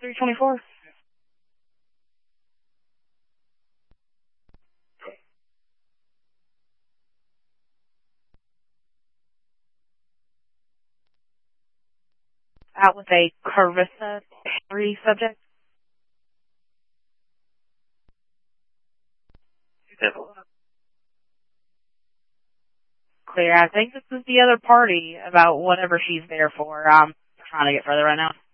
324. Out with a Carissa Henry subject. Clear. I think this is the other party about whatever she's there for. Trying to get further right now.